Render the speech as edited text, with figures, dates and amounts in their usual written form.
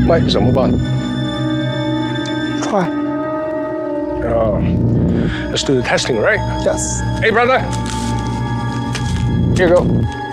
Mike, so move on. Try. Let's do the testing, right? Yes. Hey, brother. Here you go.